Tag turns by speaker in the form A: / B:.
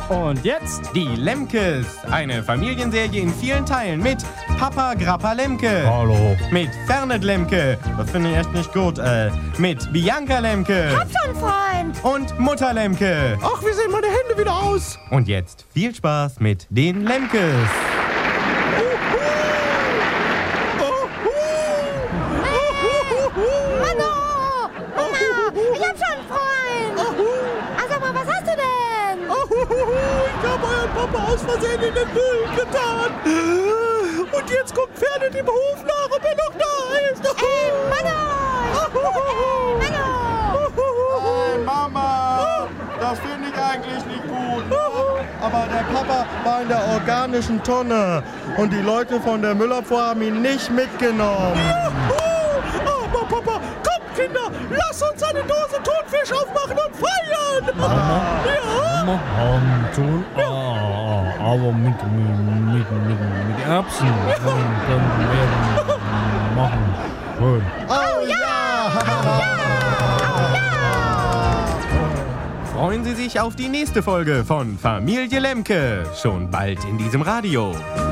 A: Und jetzt
B: Die Lemkes, eine Familienserie in vielen Teilen mit Papa Grappa Lemke.
A: Hallo.
B: Mit Fernet Lemke, das finde ich echt nicht gut. Mit Bianca Lemke.
C: Hab schon, Freund.
B: Und Mutter Lemke.
A: Ach, wie sehen meine Hände wieder aus?
B: Und jetzt viel Spaß mit den Lemkes.
C: Mano! Mama! Ich hab schon einen Freund! Also, mal, was hast du denn?
A: Ich habe euren Papa aus Versehen in den Müll getan. Und jetzt kommt Fernet im Hof nach, ob er noch da ist.
C: Mano! Mano!
B: Hey Mama, das finde ich eigentlich nicht gut. Aber der Papa war in der organischen Tonne und die Leute von der Müllabfuhr haben ihn nicht mitgenommen.
A: Aber Papa, kommt Kinder, lass uns eine Dose Thunfisch aufmachen und feiern. Ja?
D: Aber mit Erbsen. Dann werden machen. Schön.
B: Oh ja! Freuen Sie sich auf die nächste Folge von Familie Lemke, schon bald in diesem Radio.